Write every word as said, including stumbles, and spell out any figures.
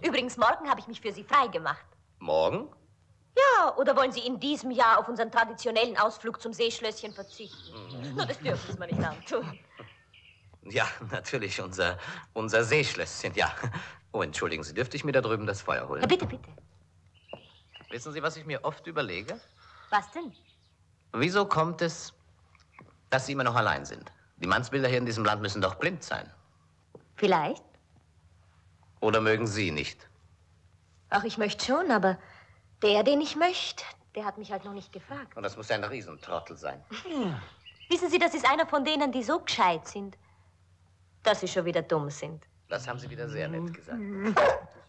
Übrigens, morgen habe ich mich für Sie freigemacht. Morgen? Ja, oder wollen Sie in diesem Jahr auf unseren traditionellen Ausflug zum Seeschlösschen verzichten? Mhm. Nur das dürfen Sie mir nicht antun. Ja, natürlich, unser, unser Seeschlösschen, ja. Oh, entschuldigen Sie, dürfte ich mir da drüben das Feuer holen? Ja, bitte, bitte. Wissen Sie, was ich mir oft überlege? Was denn? Wieso kommt es, dass Sie immer noch allein sind? Die Mannsbilder hier in diesem Land müssen doch blind sein. Vielleicht. Oder mögen Sie nicht? Ach, ich möchte schon, aber der, den ich möchte, der hat mich halt noch nicht gefragt. Und das muss ja ein Riesentrottel sein. Ja. Wissen Sie, das ist einer von denen, die so gescheit sind, dass sie schon wieder dumm sind. Das haben Sie wieder sehr nett gesagt.